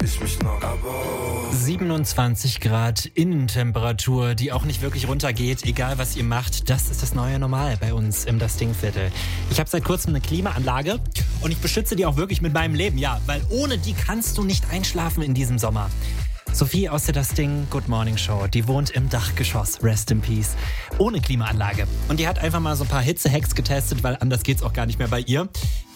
ich mich noch, aber 27 Grad Innentemperatur, die auch nicht wirklich runtergeht, egal was ihr macht. Das ist das neue Normal bei uns im Das Ding-Viertel. Ich habe seit kurzem eine Klimaanlage und ich beschütze die auch wirklich mit meinem Leben, ja, weil ohne die kannst du nicht einschlafen in diesem Sommer. Sophie aus der Das Ding Good Morning Show, die wohnt im Dachgeschoss, rest in peace, ohne Klimaanlage. Und die hat einfach mal so ein paar Hitze-Hacks getestet, weil anders geht's auch gar nicht mehr bei ihr.